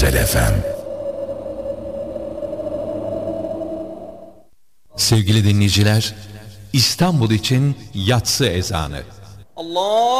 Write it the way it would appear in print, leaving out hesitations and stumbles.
Özel FM. Sevgili dinleyiciler, İstanbul için yatsı ezanı. Allah